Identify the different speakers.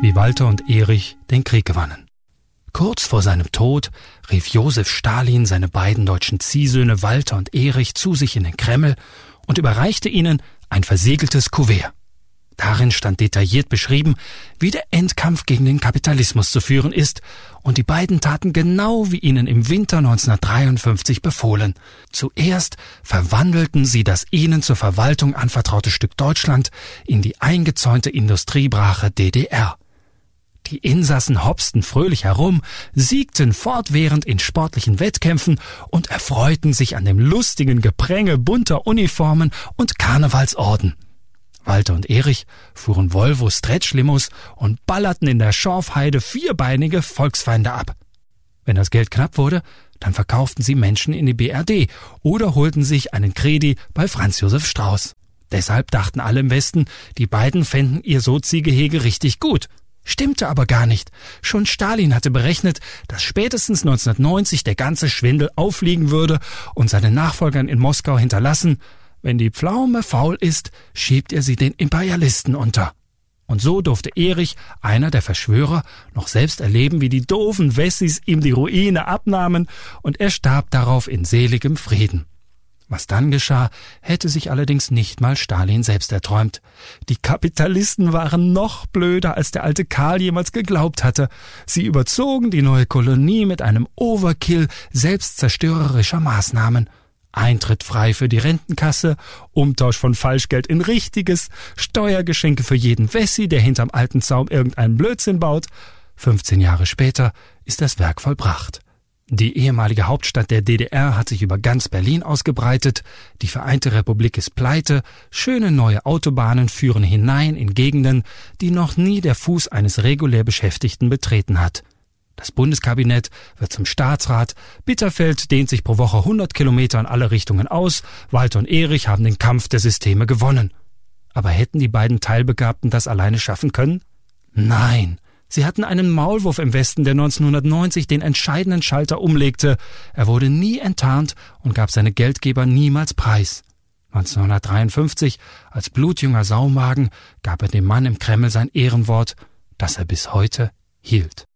Speaker 1: wie Walter und Erich den Krieg gewannen. Kurz vor seinem Tod rief Josef Stalin seine beiden deutschen Ziehsöhne Walter und Erich zu sich in den Kreml und überreichte ihnen ein versiegeltes Kuvert. Darin stand detailliert beschrieben, wie der Endkampf gegen den Kapitalismus zu führen ist, und die beiden taten genau wie ihnen im Winter 1953 befohlen. Zuerst verwandelten sie das ihnen zur Verwaltung anvertraute Stück Deutschland in die eingezäunte Industriebrache DDR. Die Insassen hopsten fröhlich herum, siegten fortwährend in sportlichen Wettkämpfen und erfreuten sich an dem lustigen Gepränge bunter Uniformen und Karnevalsorden. Walter und Erich fuhren Volvo Stretch-Limous und ballerten in der Schorfheide vierbeinige Volksfeinde ab. Wenn das Geld knapp wurde, dann verkauften sie Menschen in die BRD oder holten sich einen Kredi bei Franz Josef Strauß. Deshalb dachten alle im Westen, die beiden fänden ihr Sozi-Gehege richtig gut. Stimmte aber gar nicht. Schon Stalin hatte berechnet, dass spätestens 1990 der ganze Schwindel aufliegen würde und seine Nachfolgern in Moskau hinterlassen: Wenn die Pflaume faul ist, schiebt er sie den Imperialisten unter. Und so durfte Erich, einer der Verschwörer, noch selbst erleben, wie die doofen Wessis ihm die Ruine abnahmen, und er starb darauf in seligem Frieden. Was dann geschah, hätte sich allerdings nicht mal Stalin selbst erträumt. Die Kapitalisten waren noch blöder, als der alte Karl jemals geglaubt hatte. Sie überzogen die neue Kolonie mit einem Overkill selbstzerstörerischer Maßnahmen. Eintritt frei für die Rentenkasse, Umtausch von Falschgeld in richtiges, Steuergeschenke für jeden Wessi, der hinterm alten Zaum irgendeinen Blödsinn baut. 15 Jahre später ist das Werk vollbracht. Die ehemalige Hauptstadt der DDR hat sich über ganz Berlin ausgebreitet, die Vereinte Republik ist pleite, schöne neue Autobahnen führen hinein in Gegenden, die noch nie der Fuß eines regulär Beschäftigten betreten hat. Das Bundeskabinett wird zum Staatsrat, Bitterfeld dehnt sich pro Woche 100 Kilometer in alle Richtungen aus, Walter und Erich haben den Kampf der Systeme gewonnen. Aber hätten die beiden Teilbegabten das alleine schaffen können? Nein. Sie hatten einen Maulwurf im Westen, der 1990 den entscheidenden Schalter umlegte. Er wurde nie enttarnt und gab seine Geldgeber niemals preis. 1953, als blutjunger Saumagen, gab er dem Mann im Kreml sein Ehrenwort, das er bis heute hielt.